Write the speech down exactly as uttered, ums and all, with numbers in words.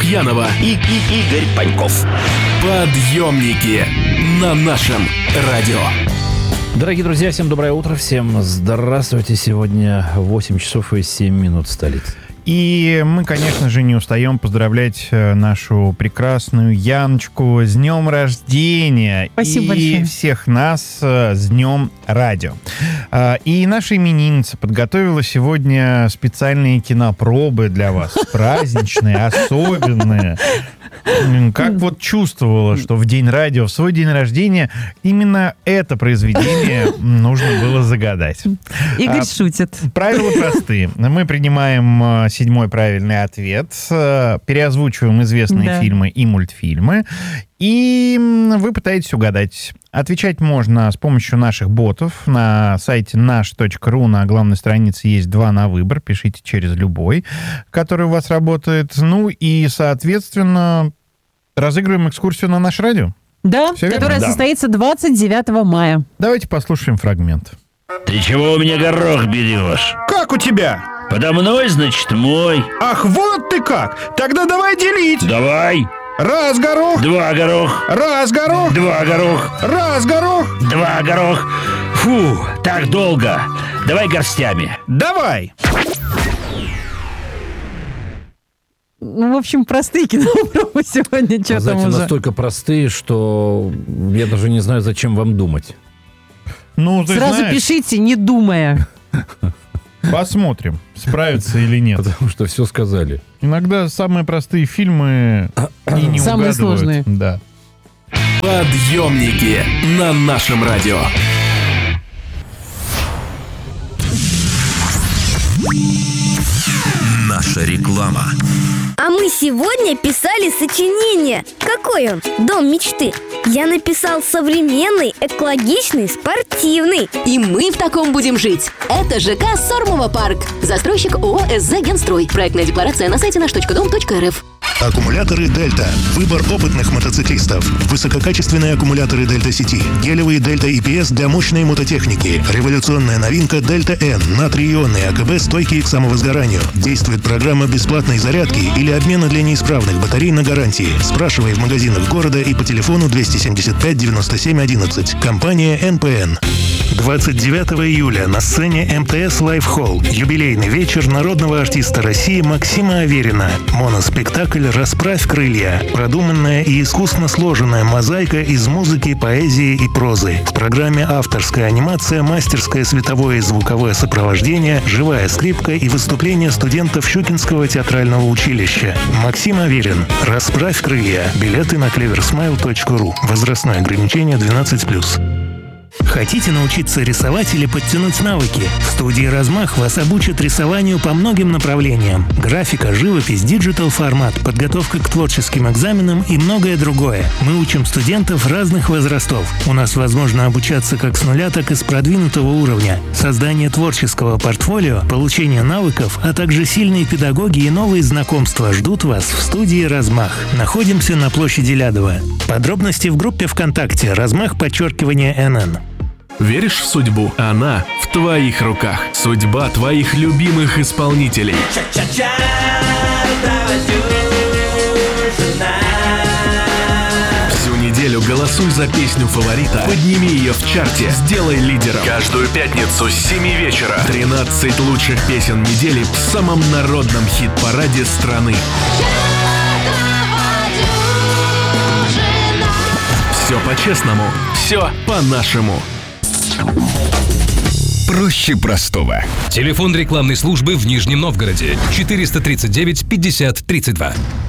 Лукьянова и, и Игорь Паньков. Подъемники на нашем радио. Дорогие друзья, всем доброе утро, всем здравствуйте. Сегодня восемь часов и семь минут столицы. И мы, конечно же, не устаем поздравлять нашу прекрасную Яночку с днем рождения. Спасибо и большое. всех нас с днем радио. И наша именинница подготовила сегодня специальные кинопробы для вас. Праздничные, особенные. Как вот чувствовала, что в день радио, в свой день рождения, именно это произведение нужно было загадать. Игорь а, шутит. Правила простые. Мы принимаем седьмой правильный ответ, переозвучиваем известные Да. фильмы и мультфильмы, и вы пытаетесь угадать. Отвечать можно с помощью наших ботов. На сайте наш точка ру на главной странице есть два на выбор. Пишите через любой, который у вас работает. Ну и, соответственно, разыгрываем экскурсию на наше радио. Да, Всё верно? которая Да. состоится двадцать девятого мая. Давайте послушаем фрагмент. Ты чего у меня горох берешь? Как у тебя? Подо мной, значит, мой. Ах, вот ты как! Тогда давай делить! Давай. Раз горох, Два горох. раз горох, Два горох. раз горох. Два горох. Фу, так долго. Давай горстями. Давай! Ну, в общем, простые кинопробы сегодня. Что там Знаете, уже? настолько простые, что я даже не знаю, зачем вам думать. Ну, ты Сразу знаешь, пишите, не думая. посмотрим, справится или нет. Потому что все сказали. Иногда самые простые фильмы и не Самые угадывают. сложные. Да. Подъемники на нашем радио. Наша реклама. А мы сегодня писали сочинение. Какой он? Дом мечты. Я написал современный, экологичный, спортивный. И мы в таком будем жить. Это ЖК Сормово парк. Застройщик ООО СЗ Генстрой. Проектная декларация на сайте наш точка дом точка рф. Аккумуляторы «Дельта». Выбор опытных мотоциклистов. Высококачественные аккумуляторы «Дельта-сети». Гелевые «Дельта-и пи эс» для мощной мототехники. Революционная новинка «Дельта-Н». Натрий-ионные АКБ, стойкие к самовозгоранию. Действует программа бесплатной зарядки или обмена для неисправных батарей на гарантии. Спрашивай в магазинах города и по телефону двести семьдесят пять девяносто семь одиннадцать. Компания эн пэ эн. двадцать девятого июля на сцене эм тэ эс Live Hall. Юбилейный вечер народного артиста России Максима Аверина. Моноспектакль «Расправь крылья». Продуманная и искусно сложенная мозаика из музыки, поэзии и прозы. В программе авторская анимация, мастерское световое и звуковое сопровождение, живая скрипка и выступления студентов Щукинского театрального училища. Максим Аверин. «Расправь крылья». Билеты на клеверсмайл точка ру. Возрастное ограничение двенадцать плюс. Хотите научиться рисовать или подтянуть навыки? В студии «Размах» вас обучат рисованию по многим направлениям. Графика, живопись, диджитал-формат, подготовка к творческим экзаменам и многое другое. Мы учим студентов разных возрастов. У нас возможно обучаться как с нуля, так и с продвинутого уровня. Создание творческого портфолио, получение навыков, а также сильные педагоги и новые знакомства ждут вас в студии «Размах». Находимся на площади Лядова. Подробности в группе ВКонтакте «Размах» подчеркивание эн эн. Веришь в судьбу? Она в твоих руках. Судьба твоих любимых исполнителей. Всю неделю голосуй за песню фаворита. Подними ее в чарте. Сделай лидером. Каждую пятницу с семи вечера. тринадцать лучших песен недели в самом народном хит-параде страны. Все по-честному. Все по-нашему. Проще простого. Телефон рекламной службы в Нижнем Новгороде четыреста тридцать девять пятьдесят тридцать два.